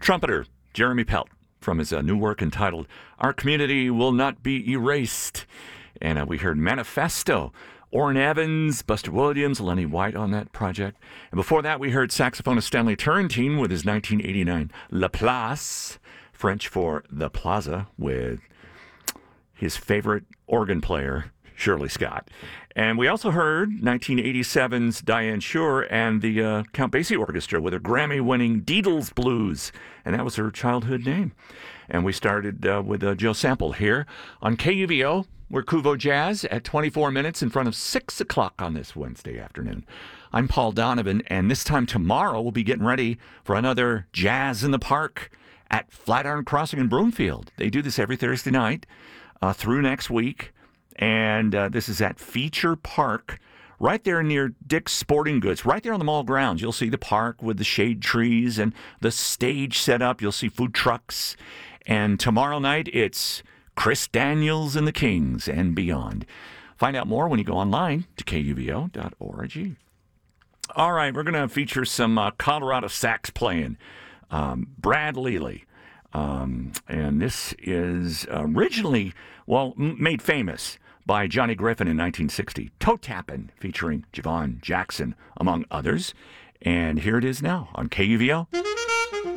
trumpeter Jeremy Pelt from his new work entitled Our Community Will Not Be Erased. And we heard Manifesto, Orrin Evans, Buster Williams, Lenny White on that project. And before that, we heard saxophonist Stanley Turrentine with his 1989 La Place, French for The Plaza, with his favorite organ player, Shirley Scott. And we also heard 1987's Diane Shure and the Count Basie Orchestra with her Grammy-winning Deedles Blues. And that was her childhood name. And we started with Joe Sample here on KUVO. We're Kuvo Jazz at 24 minutes in front of 6 o'clock on this Wednesday afternoon. I'm Paul Donovan, and this time tomorrow we'll be getting ready for another Jazz in the Park at Flatiron Crossing in Broomfield. They do this every Thursday night through next week, and this is at Feature Park, right there near Dick's Sporting Goods, right there on the mall grounds. You'll see the park with the shade trees and the stage set up. You'll see food trucks, and tomorrow night it's Chris Daniels and the Kings and beyond. Find out more when you go online to kuvo.org. All right, we're going to feature some Colorado sax playing. Brad Lely. And this is originally, made famous by Johnny Griffin in 1960. Toe Tappin', featuring Javon Jackson, among others. And here it is now on KUVO.